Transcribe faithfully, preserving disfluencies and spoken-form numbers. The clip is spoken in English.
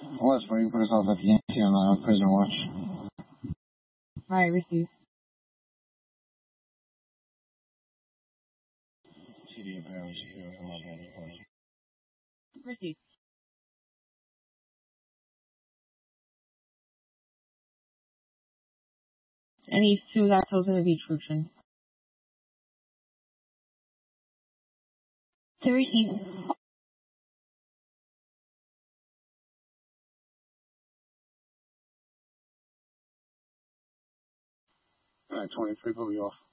Let's wait, put us off at the Yankee on uh, prison watch. Alright, receive. C D apparently secure. I'm not getting any. Receive. Any two that chosen to be Trutron. To receive. Alright, twenty-three, put me off.